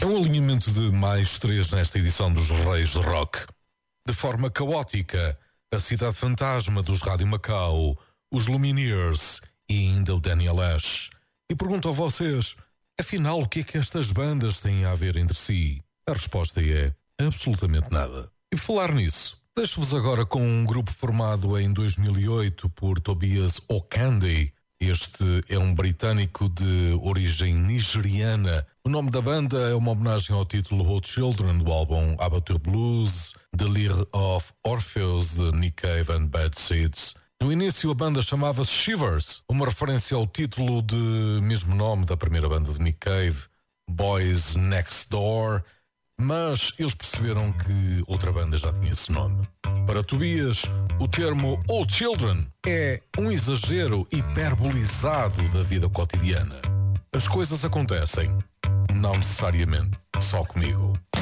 É um alinhamento de mais três nesta edição dos Reis do Rock. De forma caótica, a Cidade Fantasma dos Rádio Macau, os Lumineers e ainda o Daniel Ash. E pergunto a vocês, afinal, o que é que estas bandas têm a ver entre si? A resposta é absolutamente nada. E por falar nisso, deixo-vos agora com um grupo formado em 2008 por Tobias O'Candy. Este é um britânico de origem nigeriana. O nome da banda é uma homenagem ao título Old Children do álbum Abattoir Blues, The Lyre of Orpheus de Nick Cave and Bad Seeds. No início a banda chamava-se Shivers, uma referência ao título de mesmo nome da primeira banda de Nick Cave, Boys Next Door, mas eles perceberam que outra banda já tinha esse nome. Para Tobias, o termo Old Children é um exagero hiperbolizado da vida cotidiana. As coisas acontecem, não necessariamente só comigo.